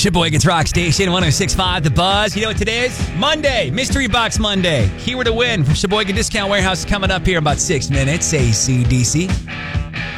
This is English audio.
Sheboygan's Rock Station, 106.5 The Buzz. You know what today is? Monday, Mystery Box Monday. Keyword to win from Sheboygan Discount Warehouse coming up here in about 6 minutes. AC/DC.